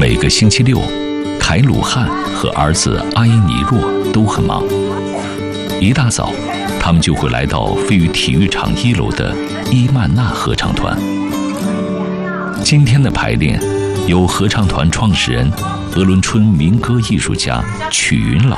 每个星期六，凯鲁汉和儿子阿伊尼若都很忙。一大早，他们就会来到位于体育场1楼的伊曼纳合唱团。今天的排练由合唱团创始人鄂伦春民歌艺术家曲云老